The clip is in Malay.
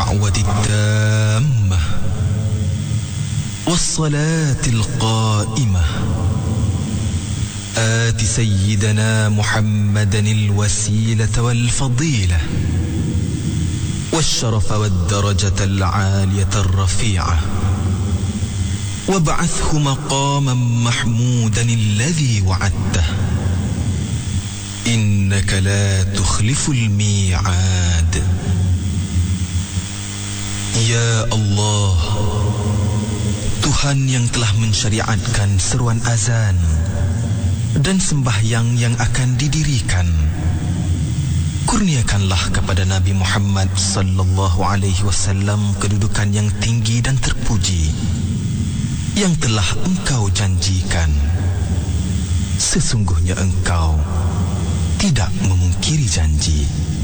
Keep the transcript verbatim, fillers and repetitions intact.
الدعوة التامة والصلاة القائمة آت سيدنا محمدا الوسيلة والفضيلة والشرف والدرجة العالية الرفيعة وابعثه مقاما محمودا الذي وعدته إنك لا تخلف الميعاد. Ya Allah, Tuhan yang telah mensyariatkan seruan azan dan sembahyang yang akan didirikan, kurniakanlah kepada Nabi Muhammad sallallahu alaihi wasallam kedudukan yang tinggi dan terpuji yang telah Engkau janjikan. Sesungguhnya Engkau tidak memungkiri janji.